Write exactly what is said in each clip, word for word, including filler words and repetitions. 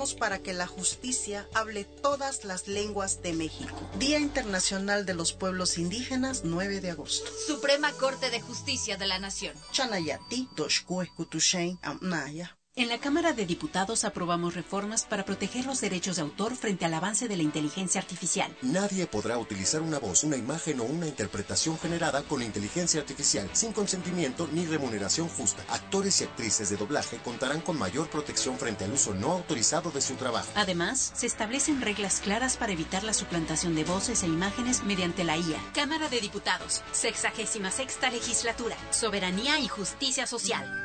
Trabajamos para que la justicia hable todas las lenguas de México. Día Internacional de los Pueblos Indígenas, nueve de agosto. Suprema Corte de Justicia de la Nación. Chanayati, Doshkue, Kutushain, Amnaya. En la Cámara de Diputados aprobamos reformas para proteger los derechos de autor frente al avance de la inteligencia artificial. Nadie podrá utilizar una voz, una imagen o una interpretación generada con inteligencia artificial sin consentimiento ni remuneración justa. Actores y actrices de doblaje contarán con mayor protección frente al uso no autorizado de su trabajo. Además, se establecen reglas claras para evitar la suplantación de voces e imágenes mediante la I A. Cámara de Diputados, sexagésima sexta legislatura, soberanía y justicia social.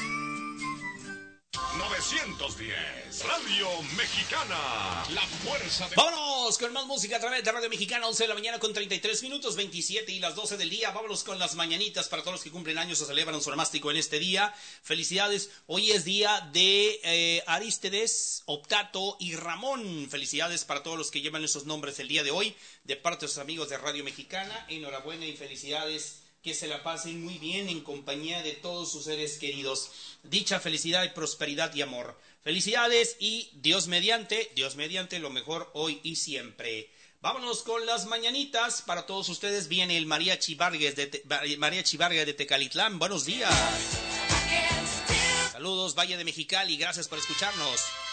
novecientos diez, Radio Mexicana, la fuerza de... Vámonos con más música a través de Radio Mexicana, once de la mañana con treinta y tres minutos, veintisiete y las doce del día. Vámonos con las mañanitas para todos los que cumplen años o celebran su onomástico en este día. Felicidades, hoy es día de eh, Arístedes, Optato y Ramón. Felicidades para todos los que llevan esos nombres el día de hoy, de parte de sus amigos de Radio Mexicana. Enhorabuena y felicidades. Que se la pasen muy bien en compañía de todos sus seres queridos. Dicha felicidad y prosperidad y amor. Felicidades y Dios mediante, Dios mediante lo mejor hoy y siempre. Vámonos con las mañanitas. Para todos ustedes viene el Mariachi Vargas de, Te, Mariachi Vargas de Tecalitlán. Buenos días. Saludos, Valle de Mexicali. Gracias por escucharnos.